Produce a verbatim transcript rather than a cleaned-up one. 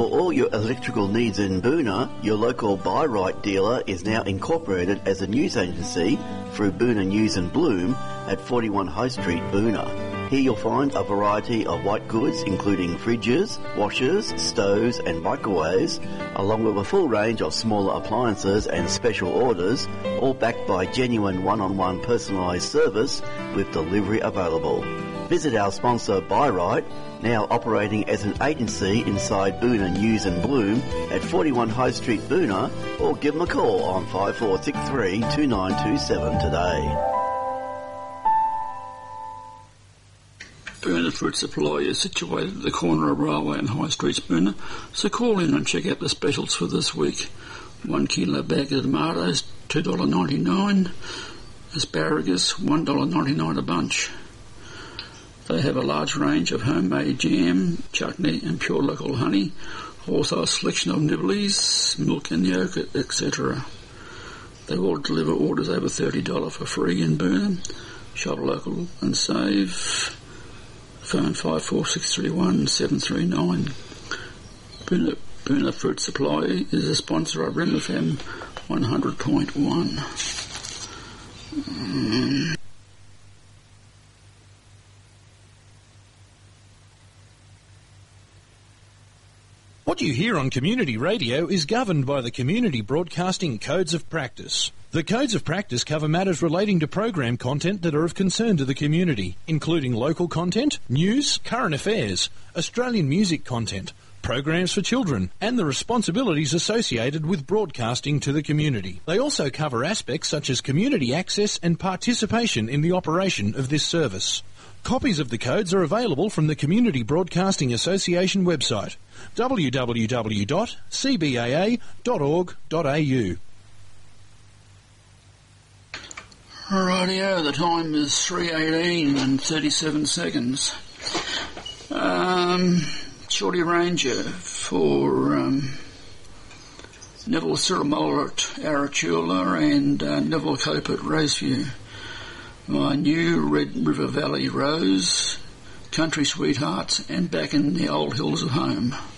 For all your electrical needs in Boonah, your local Buy Right dealer is now incorporated as a news agency through Boonah News and Bloom at forty-one High Street, Boonah. Here you'll find a variety of white goods including fridges, washers, stoves and microwaves, along with a full range of smaller appliances and special orders, all backed by genuine one-on-one personalised service with delivery available. Visit our sponsor Buy Right, now operating as an agency inside Boonah News and Bloom at forty-one High Street, Boonah, or give them a call on five four six three, two nine two seven today. Boonah Fruit Supply is situated at the corner of Railway and High Streets, Boonah, so call in and check out the specials for this week. One kilo bag of tomatoes, two dollars ninety-nine. Asparagus, one dollar ninety-nine a bunch. They have a large range of homemade jam, chutney and pure local honey, also a selection of nibblies, milk and yogurt, et cetera. They will deliver orders over thirty dollars for free in Boonah. Shop local and save. Phone five four six three one seven three nine. Boonah, Boonah Fruit Supply is a sponsor of Rim F M one hundred point one. Mm. What you hear on community radio is governed by the Community Broadcasting Codes of Practice. The Codes of Practice cover matters relating to program content that are of concern to the community, including local content, news, current affairs, Australian music content, programs for children, and the responsibilities associated with broadcasting to the community. They also cover aspects such as community access and participation in the operation of this service. Copies of the codes are available from the Community Broadcasting Association website, w w w dot c b a a dot org dot a u. Rightio, the time is three eighteen and thirty-seven seconds. Um, Shorty Ranger for um, Neville Ciramola at Arachula and uh, Neville Cope at Roseview. My new Red River Valley Rose, Country Sweethearts, and Back in the Old Hills of Home.